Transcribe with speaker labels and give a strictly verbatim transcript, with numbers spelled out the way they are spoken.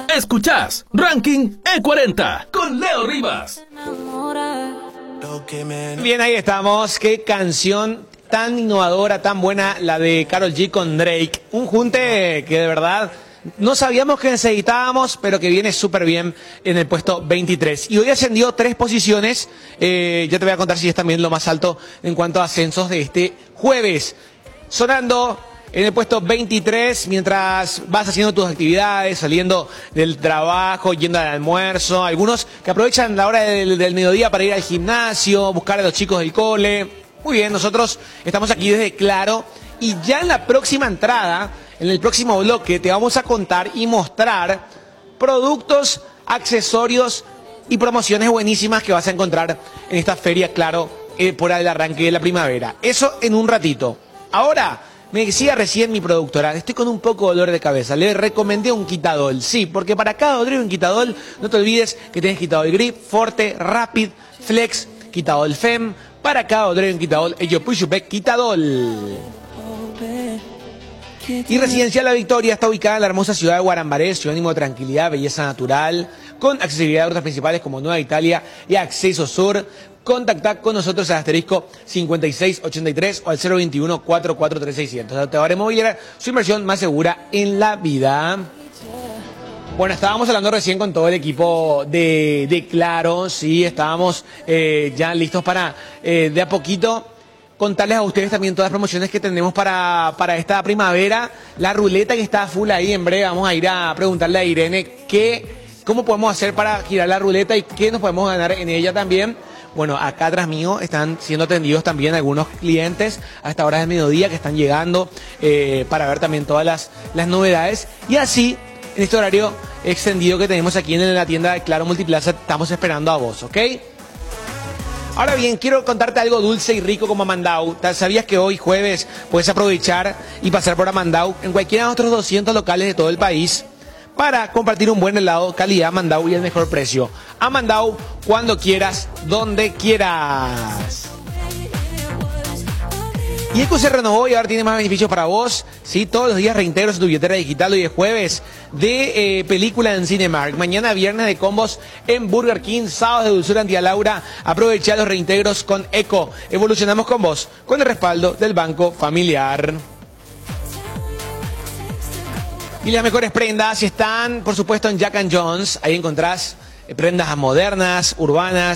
Speaker 1: Escuchás Ranking E cuarenta con Leo Rivas.
Speaker 2: Bien, ahí estamos. Qué canción tan innovadora, tan buena, la de Karol G con Drake. Un junte que de verdad no sabíamos que necesitábamos, pero que viene súper bien en el puesto veintitrés. Y hoy ascendió tres posiciones. Eh, ya te voy a contar si es también lo más alto en cuanto a ascensos de este jueves. Sonando en el puesto veintitrés, mientras vas haciendo tus actividades, saliendo del trabajo, yendo al almuerzo. Algunos que aprovechan la hora del, del mediodía para ir al gimnasio, buscar a los chicos del cole. Muy bien, nosotros estamos aquí desde Claro. Y ya en la próxima entrada, en el próximo bloque, te vamos a contar y mostrar productos, accesorios y promociones buenísimas que vas a encontrar en esta feria Claro eh, por el arranque de la primavera. Eso en un ratito. Ahora, me decía recién mi productora, estoy con un poco de dolor de cabeza, le recomendé un Quitadol. Sí, porque para cada dolor un Quitadol, no te olvides que tienes Quitadol Grip, Forte, Rapid, Flex, Quitadol Fem. Para cada dolor un Quitadol, ello Pushupec Quitadol. Y Residencial La Victoria está ubicada en la hermosa ciudad de Guarambaré, sinónimo de tranquilidad, belleza natural, con accesibilidad a rutas principales como Nueva Italia y Acceso Sur. Contacta con nosotros al asterisco cincuenta y seis ochenta y tres o al cero veintiuno cuarenta y cuatro treinta y seis seiscientos. Te Mobiliaria, su inversión más segura en la vida. Bueno, estábamos hablando recién con todo el equipo de, de Claro, sí, estábamos eh, ya listos para eh, de a poquito contarles a ustedes también todas las promociones que tenemos para, para esta primavera. La ruleta que está full ahí, en breve vamos a ir a preguntarle a Irene qué, cómo podemos hacer para girar la ruleta y qué nos podemos ganar en ella también. Bueno, acá atrás mío están siendo atendidos también algunos clientes a esta hora del mediodía que están llegando eh, para ver también todas las, las novedades. Y así, en este horario extendido que tenemos aquí en la tienda de Claro Multiplaza, estamos esperando a vos, ¿ok? Ahora bien, quiero contarte algo dulce y rico como Amandau. ¿Sabías que hoy jueves puedes aprovechar y pasar por Amandau en cualquiera de otros doscientos locales de todo el país para compartir un buen helado, calidad Amandau y el mejor precio? Amandau, cuando quieras, donde quieras. Y Eco se renovó y ahora tiene más beneficios para vos. Sí, todos los días reintegros en tu billetera digital. Hoy es jueves de eh, película en Cinemark. Mañana viernes de combos en Burger King. Sábados de dulzura en Tía Laura. Aprovecha los reintegros con Eco. Evolucionamos con vos, con el respaldo del Banco Familiar. Y las mejores prendas están, por supuesto, en Jack and Jones. Ahí encontrás prendas modernas, urbanas,